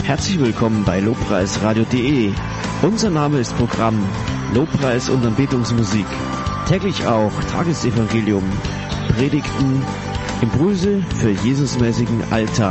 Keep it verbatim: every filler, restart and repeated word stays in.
Herzlich willkommen bei lobpreisradio punkt de. Unser Name ist Programm Lobpreis und Anbetungsmusik. Täglich auch Tagesevangelium, Predigten, Impulse für Jesusmäßigen Alltag.